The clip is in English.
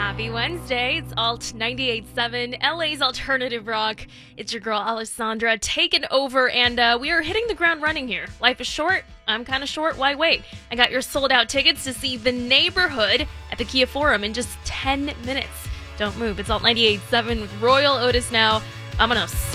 Happy Wednesday. It's Alt 98.7, LA's alternative rock. It's your girl Alessandra taking over, and we are hitting the ground running here. Life is short. I'm kind of short. Why wait? I got your sold-out tickets to see The Neighborhood at the Kia Forum in just 10 minutes. Don't move. It's Alt 98.7 with Royal Otis now. I'm going to